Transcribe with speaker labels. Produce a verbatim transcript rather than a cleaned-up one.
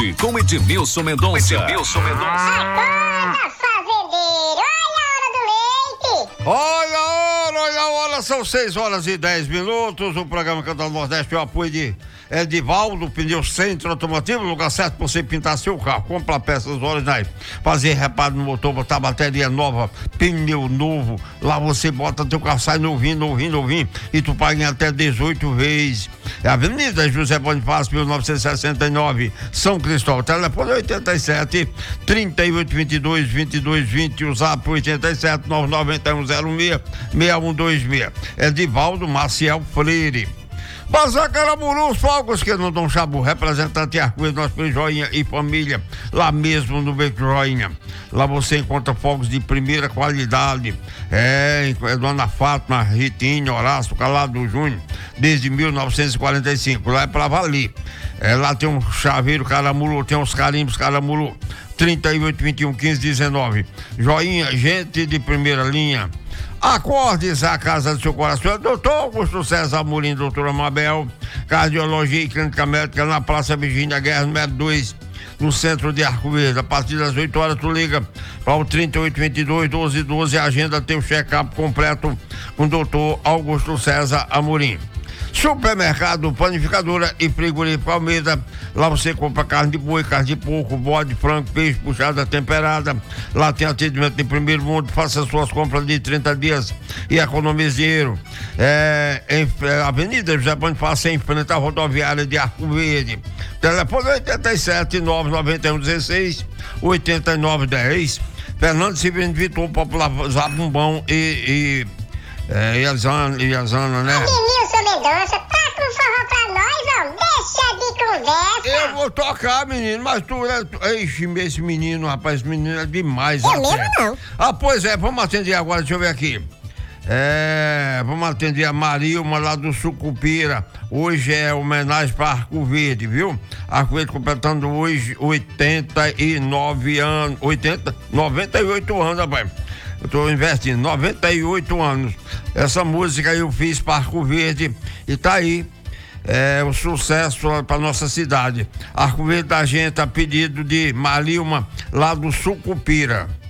Speaker 1: Com Edmilson Mendonça. Edmilson Mendonça.
Speaker 2: Acorda, fazendeiro! Olha a hora do leite!
Speaker 3: Olha a hora, olha a hora, são seis horas e dez minutos. O programa Canal do Nordeste tem o apoio de Edivaldo, Pneu Centro Automotivo, lugar certo pra você pintar seu carro. Compra peças originais, fazer reparo no motor, botar bateria nova, pneu novo. Lá você bota teu carro, sai novinho, novinho, novinho, e tu paga em até dezoito vezes. É a Avenida José Bonifácio, mil novecentos e sessenta e nove, São Cristóvão. Telefone oitenta e sete, trinta e oito, vinte e dois, vinte e dois, vinte. O zap oitenta e sete, nove nove um zero seis, seis um dois seis. Edivaldo Maciel Freire. Bazar Caramuru, os fogos que não dão chabu, representante Arco-Íris, nosso primo Joinha e família, lá mesmo no Beco Joinha. Lá você encontra fogos de primeira qualidade. É, é Dona Fátima, Ritinho, Horácio, Calado Júnior, desde mil novecentos e quarenta e cinco. Lá é pra valer. É, lá tem um chaveiro Caramuru, tem uns carimbos Caramuru, trinta e oito, vinte e um, quinze, dezenove. Joinha, gente de primeira linha. Acordes a casa do seu coração, doutor Augusto César Amorim, doutora Mabel, cardiologia e clínica médica na Praça Virgínia Guerra, número dois, no centro de Arco-Íris. A partir das oito horas tu liga para o trinta e oito, vinte e dois, doze, doze, agenda teu check-up completo com o doutor Augusto César Amorim. Supermercado, panificadora e frigorífico Almeida. Lá você compra carne de boi, carne de porco, bode, frango, peixe, puxada temperada. Lá tem atendimento em primeiro mundo. Faça suas compras de trinta dias e economize dinheiro. É, em, é, Avenida José Bonifácio, em frente à rodoviária de Arco Verde. Telefone oitenta e sete, nove nove um, dezesseis, oitenta e nove, dez. Fernando Silvino Vitor, popular Zabumbão e, e É, e a Zana, e a Zana, né?
Speaker 2: Edmilson Mendonça, toca um forró pra nós, ó. Deixa de conversa.
Speaker 3: Eu vou tocar, menino, mas tu é. Tu, ixi, esse menino, rapaz, esse menino é demais.
Speaker 2: Eu mesmo não.
Speaker 3: Ah, pois é, vamos atender agora, deixa eu ver aqui. É, vamos atender a Marilma lá do Sucupira. Hoje é homenagem para Arco Verde, viu? Arco Verde completando hoje oitenta e nove anos, oitenta, noventa e oito anos, rapaz. Eu tô investindo noventa e oito anos. Essa música eu fiz para Arco Verde e tá aí. É um sucesso para nossa cidade. Arco Verde da gente, a pedido de Marilma, lá do Sucupira.